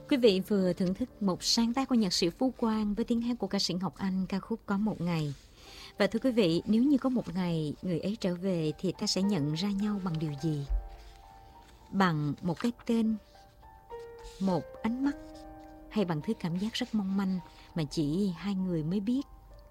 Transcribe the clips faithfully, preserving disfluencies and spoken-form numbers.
Quý vị vừa thưởng thức một sáng tác của nhạc sĩ Phú Quang với tiếng hát của ca sĩ Ngọc Anh, ca khúc Có Một Ngày. Và thưa quý vị, nếu như có một ngày người ấy trở về thì ta sẽ nhận ra nhau bằng điều gì? Bằng một cái tên, một ánh mắt, hay bằng thứ cảm giác rất mong manh mà chỉ hai người mới biết?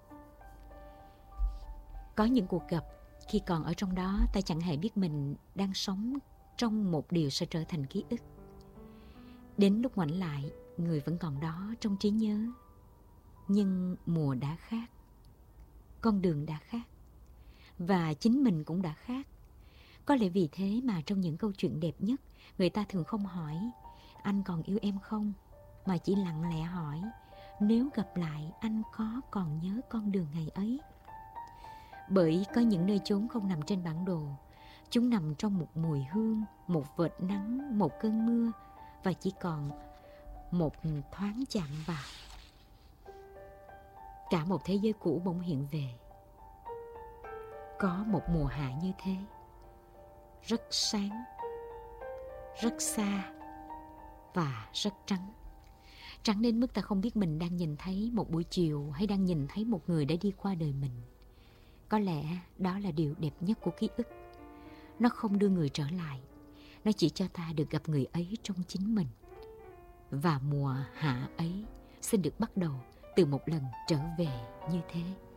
Có những cuộc gặp, khi còn ở trong đó ta chẳng hề biết mình đang sống trong một điều sẽ trở thành ký ức. Đến lúc ngoảnh lại, người vẫn còn đó trong trí nhớ. Nhưng mùa đã khác, con đường đã khác, và chính mình cũng đã khác. Có lẽ vì thế mà trong những câu chuyện đẹp nhất, người ta thường không hỏi anh còn yêu em không, mà chỉ lặng lẽ hỏi nếu gặp lại anh có còn nhớ con đường ngày ấy. Bởi có những nơi chốn không nằm trên bản đồ, chúng nằm trong một mùi hương, một vệt nắng, một cơn mưa, và chỉ còn một thoáng chạm vào. Cả một thế giới cũ bỗng hiện về. Có một mùa hạ như thế, rất sáng, rất xa và rất trắng. Trắng đến mức ta không biết mình đang nhìn thấy một buổi chiều hay đang nhìn thấy một người đã đi qua đời mình. Có lẽ đó là điều đẹp nhất của ký ức. Nó không đưa người trở lại, nó chỉ cho ta được gặp người ấy trong chính mình. Và mùa hạ ấy xin được bắt đầu từ một lần trở về như thế.